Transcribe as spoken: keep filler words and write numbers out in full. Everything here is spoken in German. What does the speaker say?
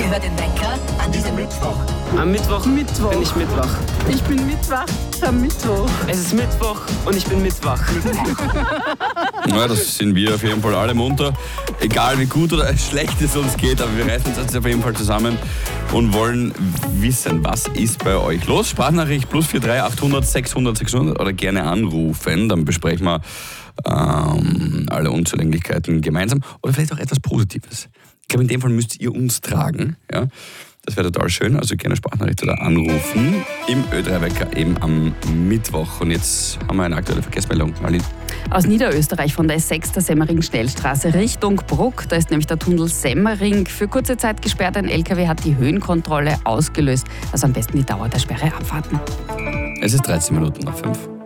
hört den Wecker an diesem Mittwoch. Am Mittwoch, Mittwoch. bin ich Mittwoch. Ich bin Mittwoch am Mittwoch. Es ist Mittwoch und ich bin Mittwoch. Ja, das sind wir auf jeden Fall alle munter. Egal wie gut oder schlecht es uns geht, aber wir reißen uns jetzt auf jeden Fall zusammen und wollen wissen, was ist bei euch los? Sprachnachricht plus vier drei achthundert sechshundert sechshundert oder gerne anrufen, dann besprechen wir ähm, alle Unzulänglichkeiten gemeinsam oder vielleicht auch etwas Positives. Ich glaube, in dem Fall müsst ihr uns tragen, ja. Das wäre total schön, also gerne Sprachnachricht oder anrufen im Ö drei Wecker eben am Mittwoch. Und jetzt haben wir eine aktuelle Verkehrsmeldung. Marlene. Aus Niederösterreich von der S sechs der Semmering-Schnellstraße Richtung Bruck. Da ist nämlich der Tunnel Semmering für kurze Zeit gesperrt. Ein L K W hat die Höhenkontrolle ausgelöst. Also am besten die Dauer der Sperre abwarten. Es ist dreizehn Minuten nach fünf.